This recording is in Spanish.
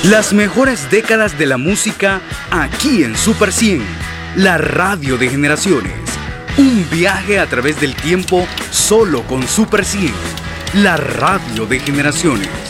Las mejores décadas de la música aquí en Super 100, la radio de generaciones. Un viaje a través del tiempo solo con Super 100, la radio de generaciones.